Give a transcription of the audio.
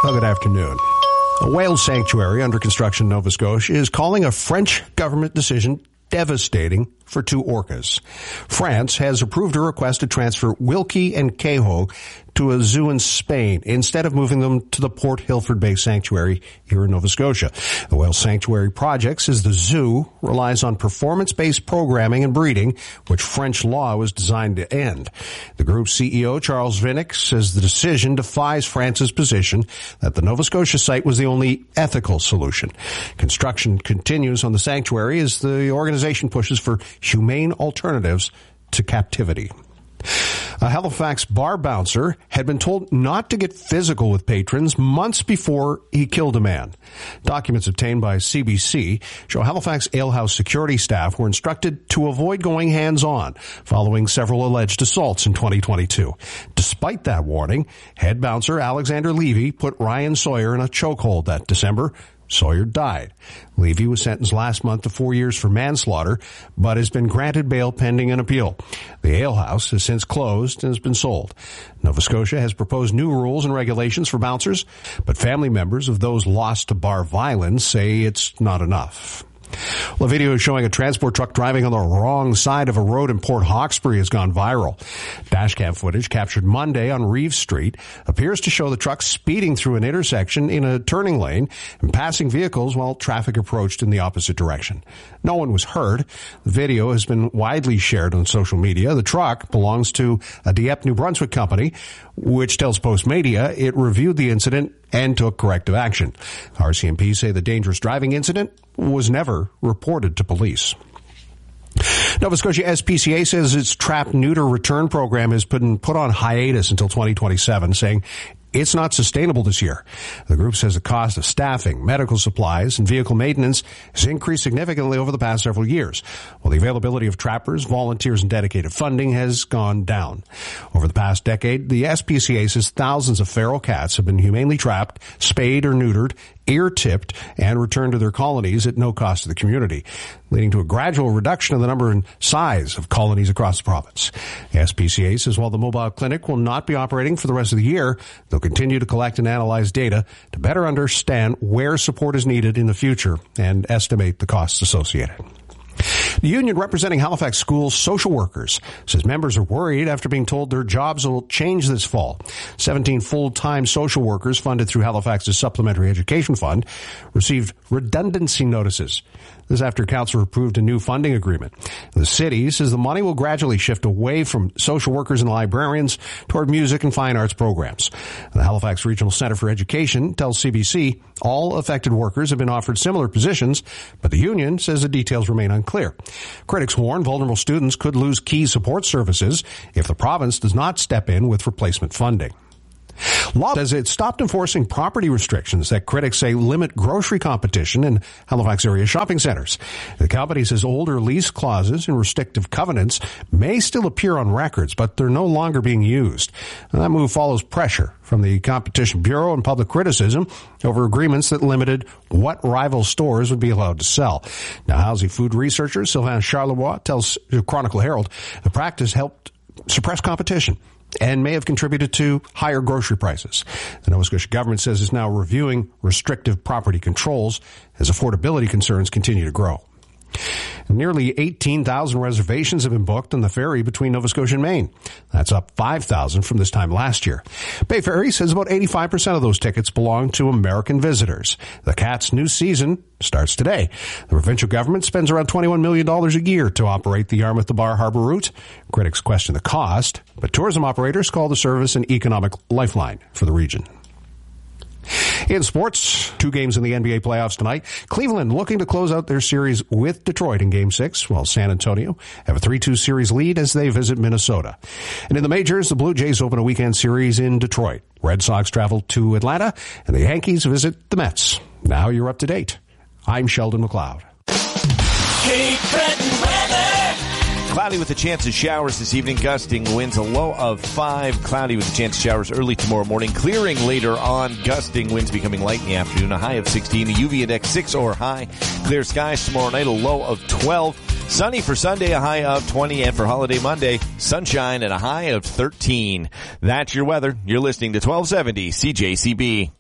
Well, good afternoon. A whale sanctuary under construction in Nova Scotia is calling a French government decision devastating for two orcas. France has approved a request to transfer Wilkie and Kehoe to a zoo in Spain instead of moving them to the Port Hilford-based sanctuary here in Nova Scotia. The Whale Sanctuary project says the zoo relies on performance-based programming and breeding, which French law was designed to end. The group's CEO, Charles Vinnick, says the decision defies France's position that the Nova Scotia site was the only ethical solution. Construction continues on the sanctuary as the organization pushes for humane alternatives to captivity. A Halifax bar bouncer had been told not to get physical with patrons months before he killed a man. Documents obtained by CBC show Halifax alehouse security staff were instructed to avoid going hands-on following several alleged assaults in 2022. Despite that warning, head bouncer Alexander Levy put Ryan Sawyer in a chokehold that December. Sawyer died. Levy was sentenced last month to 4 years for manslaughter, but has been granted bail pending an appeal. The alehouse has since closed and has been sold. Nova Scotia has proposed new rules and regulations for bouncers, but family members of those lost to bar violence say it's not enough. Well, a video showing a transport truck driving on the wrong side of a road in Port Hawkesbury has gone viral. Dashcam footage captured Monday on Reeves Street appears to show the truck speeding through an intersection in a turning lane and passing vehicles while traffic approached in the opposite direction. No one was hurt. The video has been widely shared on social media. The truck belongs to a Dieppe, New Brunswick company, which tells Postmedia it reviewed the incident and took corrective action. RCMP say the dangerous driving incident was never reported to police. Nova Scotia SPCA says its trap-neuter return program has been put on hiatus until 2027, saying it's not sustainable this year. The group says the cost of staffing, medical supplies, and vehicle maintenance has increased significantly over the past several years, while the availability of trappers, volunteers, and dedicated funding has gone down. Over the past decade, the SPCA says thousands of feral cats have been humanely trapped, spayed or neutered, ear-tipped, and returned to their colonies at no cost to the community, leading to a gradual reduction in the number and size of colonies across the province. The SPCA says while the mobile clinic will not be operating for the rest of the year, they'll continue to collect and analyze data to better understand where support is needed in the future and estimate the costs associated. The union representing Halifax schools social workers says members are worried after being told their jobs will change this fall. 17 full-time social workers funded through Halifax's Supplementary Education Fund received redundancy notices. This after council approved a new funding agreement. The city says the money will gradually shift away from social workers and librarians toward music and fine arts programs. The Halifax Regional Centre for Education tells CBC all affected workers have been offered similar positions, but the union says the details remain unclear. Critics warn vulnerable students could lose key support services if the province does not step in with replacement funding. Law says it stopped enforcing property restrictions that critics say limit grocery competition in Halifax area shopping centres. The company says older lease clauses and restrictive covenants may still appear on records, but they're no longer being used. And that move follows pressure from the Competition Bureau and public criticism over agreements that limited what rival stores would be allowed to sell. Now, housing food researcher Sylvain Charlevoix tells Chronicle Herald the practice helped suppress competition and may have contributed to higher grocery prices. The Nova Scotia government says it's now reviewing restrictive property controls as affordability concerns continue to grow. Nearly 18,000 reservations have been booked on the ferry between Nova Scotia and Maine. That's up 5,000 from this time last year. Bay Ferry says about 85% of those tickets belong to American visitors. The Cat's new season starts today. The provincial government spends around $21 million a year to operate the Yarmouth to Bar Harbor route. Critics question the cost, but tourism operators call the service an economic lifeline for the region. In sports, 2 games in the NBA playoffs tonight. Cleveland looking to close out their series with Detroit in Game 6, while San Antonio have a 3-2 series lead as they visit Minnesota. And in the majors, the Blue Jays open a weekend series in Detroit. Red Sox travel to Atlanta, and the Yankees visit the Mets. Now you're up to date. I'm Sheldon McLeod. Cape Breton weather. Cloudy with a chance of showers this evening. Gusting winds a low of 5. Cloudy with a chance of showers early tomorrow morning. Clearing later on. Gusting winds becoming light in the afternoon. A high of 16. A UV index 6 or high. Clear skies tomorrow night. A low of 12. Sunny for Sunday. A high of 20. And for holiday Monday, sunshine at a high of 13. That's your weather. You're listening to 1270 CJCB.